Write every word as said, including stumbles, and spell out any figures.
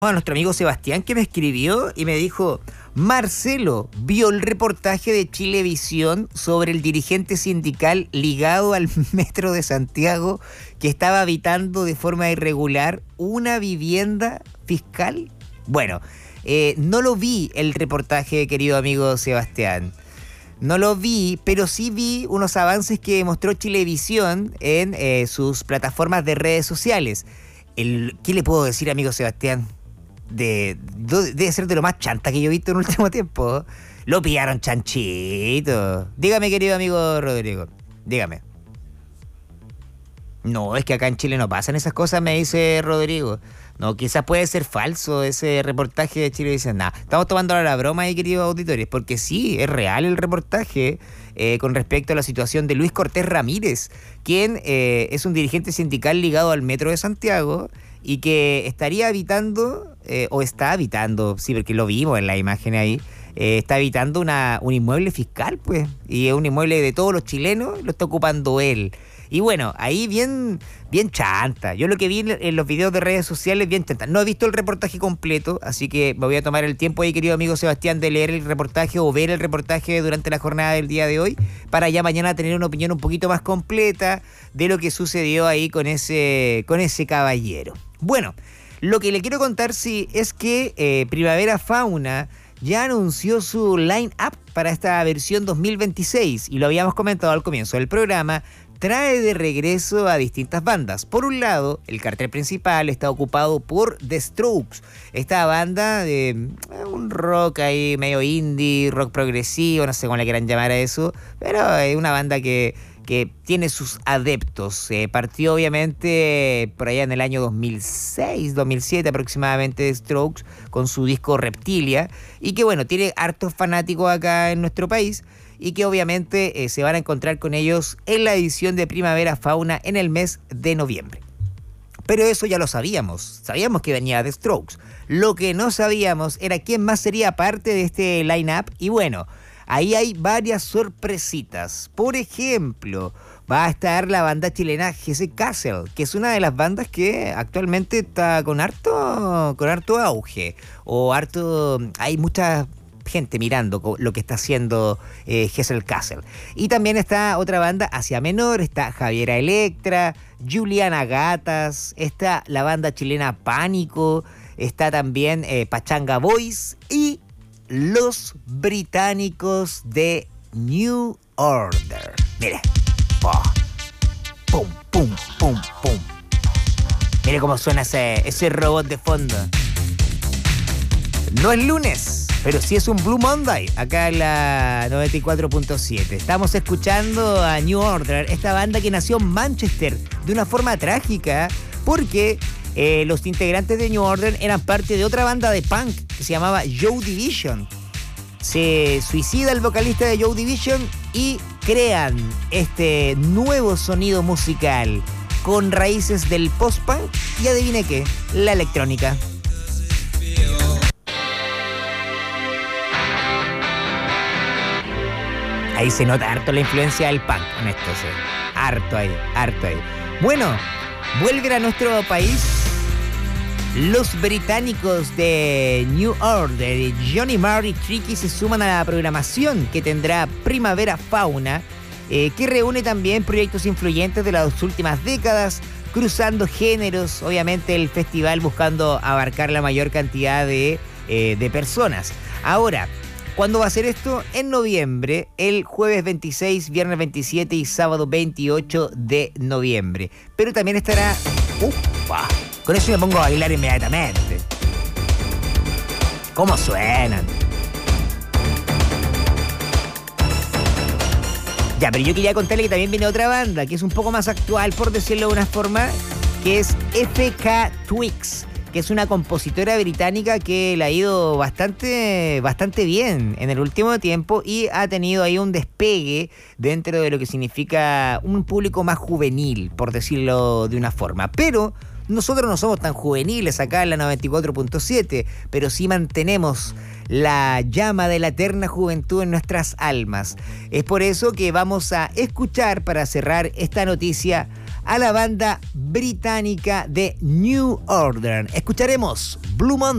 A nuestro amigo Sebastián, que me escribió y me dijo: Marcelo, ¿vio el reportaje de Chilevisión sobre el dirigente sindical ligado al Metro de Santiago que estaba habitando de forma irregular una vivienda fiscal? Bueno, eh, no lo vi el reportaje, querido amigo Sebastián. No lo vi, pero sí vi unos avances que mostró Chilevisión en eh, sus plataformas de redes sociales. El, ¿Qué le puedo decir, amigo Sebastián? De, de, debe ser de lo más chanta que yo he visto en el último tiempo. Lo pillaron chanchito. Dígame, querido amigo Rodrigo, dígame. No, es que acá en Chile no pasan esas cosas, me dice Rodrigo. No, quizás puede ser falso ese reportaje de Chile. Dicen, nada, estamos tomando la broma ahí, queridos auditores, porque sí, es real el reportaje eh, con respecto a la situación de Luis Cortés Ramírez, quien eh, es un dirigente sindical ligado al Metro de Santiago y que estaría habitando, eh, o está habitando, sí, porque lo vimos en la imagen ahí, eh, está habitando una, un inmueble fiscal, pues, y es un inmueble de todos los chilenos, lo está ocupando él. Y bueno, ahí bien, bien chanta. Yo lo que vi en los videos de redes sociales, bien chanta. No he visto el reportaje completo, así que me voy a tomar el tiempo ahí, querido amigo Sebastián, de leer el reportaje o ver el reportaje durante la jornada del día de hoy, para ya mañana tener una opinión un poquito más completa de lo que sucedió ahí con ese, con ese caballero. Bueno, lo que le quiero contar, sí, es que eh, Primavera Fauna ya anunció su line-up para esta versión dos mil veintiséis, y lo habíamos comentado al comienzo del programa. Trae de regreso a distintas bandas. Por un lado, el cartel principal está ocupado por The Strokes, esta banda de eh, un rock ahí medio indie, rock progresivo, no sé cómo le quieran llamar a eso, pero es una banda que, que tiene sus adeptos. Eh, partió obviamente por allá en el año dos mil seis, dos mil siete aproximadamente, The Strokes, con su disco Reptilia, y que bueno, tiene hartos fanáticos acá en nuestro país, y que obviamente eh, se van a encontrar con ellos en la edición de Primavera Fauna en el mes de noviembre. Pero eso ya lo sabíamos, sabíamos que venía The Strokes. Lo que no sabíamos era quién más sería parte de este line-up, y bueno, ahí hay varias sorpresitas. Por ejemplo, va a estar la banda chilena Jesse Castle, que es una de las bandas que actualmente está con harto, con harto auge, o harto, hay muchas gente mirando lo que está haciendo eh, Jesse Castle. Y también está otra banda Asia Menor, está Javiera Electra, Juliana Gatas, está la banda chilena Pánico, está también eh, Pachanga Boys y los británicos de New Order. Mire, oh. Pum, pum, pum, pum. Mire cómo suena ese, ese robot de fondo. No es lunes, pero sí es un Blue Monday, acá en la noventa y cuatro punto siete. Estamos escuchando a New Order, esta banda que nació en Manchester de una forma trágica, porque eh, los integrantes de New Order eran parte de otra banda de punk que se llamaba Joy Division. Se suicida el vocalista de Joy Division y crean este nuevo sonido musical con raíces del post-punk y, adivine qué, la electrónica. Ahí se nota harto la influencia del punk, en esto, sí. Harto ahí, harto ahí. Bueno, vuelven a nuestro país los británicos de New Order y Johnny Marr y Tricky se suman a la programación que tendrá Primavera Fauna, eh, que reúne también proyectos influyentes de las últimas décadas, cruzando géneros, obviamente el festival buscando abarcar la mayor cantidad de, eh, de personas. Ahora, ¿cuándo va a ser esto? En noviembre, el jueves veintiséis, viernes veintisiete y sábado veintiocho de noviembre. Pero también estará... ¡Ufa! Con eso me pongo a bailar inmediatamente. ¿Cómo suenan? Ya, pero yo quería contarle que también viene otra banda, que es un poco más actual, por decirlo de una forma, que es F K Twigs, que es una compositora británica que le ha ido bastante, bastante bien en el último tiempo y ha tenido ahí un despegue dentro de lo que significa un público más juvenil, por decirlo de una forma. Pero nosotros no somos tan juveniles acá en la noventa y cuatro punto siete, pero sí mantenemos la llama de la eterna juventud en nuestras almas. Es por eso que vamos a escuchar, para cerrar esta noticia, a la banda británica de New Order. Escucharemos Blue Monday.